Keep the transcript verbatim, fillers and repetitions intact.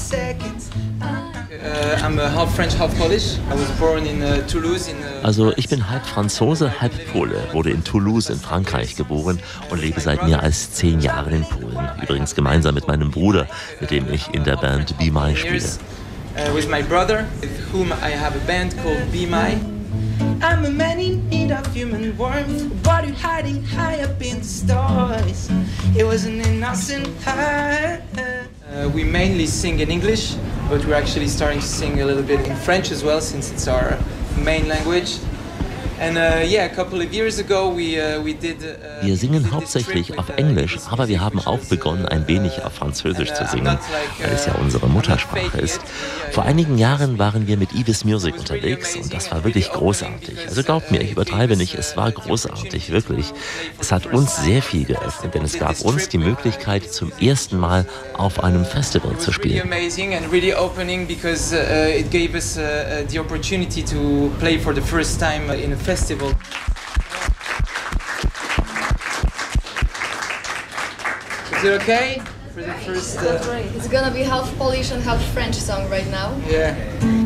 Also ich bin halb Franzose, halb Pole, wurde in Toulouse in Frankreich geboren und lebe seit mehr als zehn Jahren in Polen. Übrigens gemeinsam mit meinem Bruder, mit dem ich in der Band Be My spiele. With my brother, with whom I have a band called Be My. I'm a man in need of human warmth, body hiding high up in the stars. It was an innocent heart. Uh, we mainly sing in English, but we're actually starting to sing a little bit in French as well, since it's our main language. And, uh, yeah, a couple of years ago we, uh, we did, uh, wir singen hauptsächlich auf Englisch, aber wir haben auch begonnen, ein wenig auf Französisch zu singen, weil es ja unsere Muttersprache ist. Vor einigen Jahren waren wir mit Ibis Music unterwegs und das war wirklich großartig. Also glaubt mir, ich übertreibe nicht, es war großartig, wirklich. Es hat uns sehr viel geöffnet, denn es gab uns die Möglichkeit, zum ersten Mal auf einem Festival zu spielen. Festival. Is it okay for the first? Uh... It's gonna be half Polish and half French song right now. Yeah.